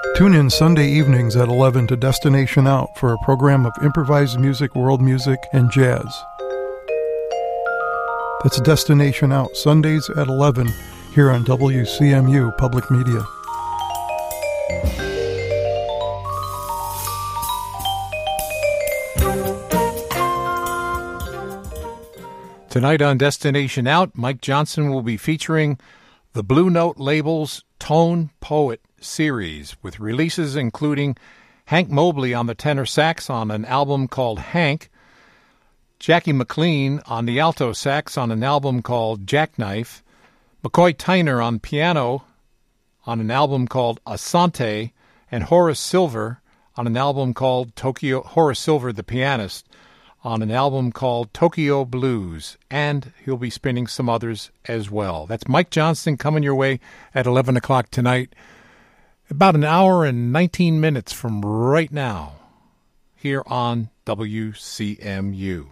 Tune in Sunday evenings at 11 to Destination Out for a program of improvised music, world music, and jazz. That's Destination Out, Sundays at 11, here on WCMU Public Media. Tonight on Destination Out, Mike Johnson will be featuring the Blue Note label's Tone Poet series, with releases including Hank Mobley on the tenor sax on an album called Hank, Jackie McLean on the alto sax on an album called Jackknife, McCoy Tyner on piano on an album called Asante, and Horace Silver on an album called Horace Silver the pianist on an album called Tokyo Blues, and he'll be spinning some others as well. That's Mike Johnson coming your way at 11 o'clock tonight, about an hour and 19 minutes from right now, here on WCMU.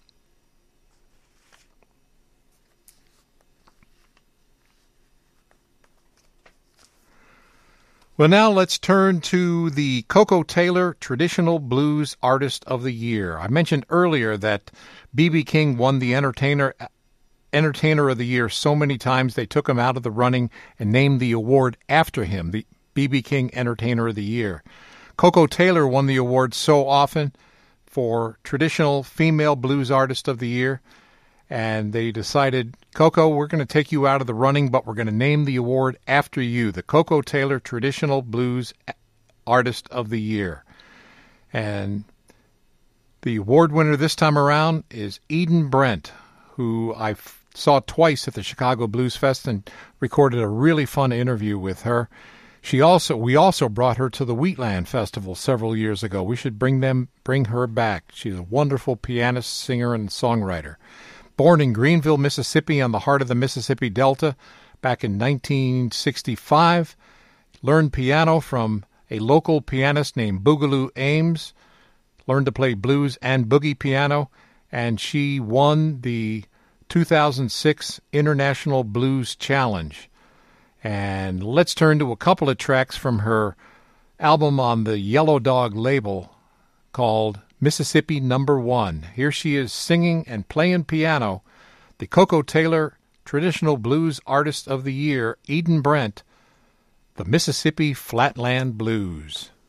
Well, now let's turn to the Koko Taylor Traditional Blues Artist of the Year. I mentioned earlier that B.B. King won the Entertainer of the Year so many times they took him out of the running and named the award after him, the B.B. King Entertainer of the Year. Koko Taylor won the award so often for Traditional Female Blues Artist of the Year, and they decided, Koko, we're going to take you out of the running, but we're going to name the award after you, the Koko Taylor Traditional Blues Artist of the Year. And the award winner this time around is Eden Brent, who I saw twice at the Chicago Blues Fest and recorded a really fun interview with her. We also brought her to the Wheatland Festival several years ago. We should bring her back. She's a wonderful pianist, singer, and songwriter. Born in Greenville, Mississippi, on the heart of the Mississippi Delta back in 1965, learned piano from a local pianist named Boogaloo Ames, learned to play blues and boogie piano, and she won the 2006 International Blues Challenge. And let's turn to a couple of tracks from her album on the Yellow Dog label called Mississippi Number 1. Here she is singing and playing piano, the Koko Taylor Traditional Blues Artist of the Year, Eden Brent, the Mississippi Flatland Blues.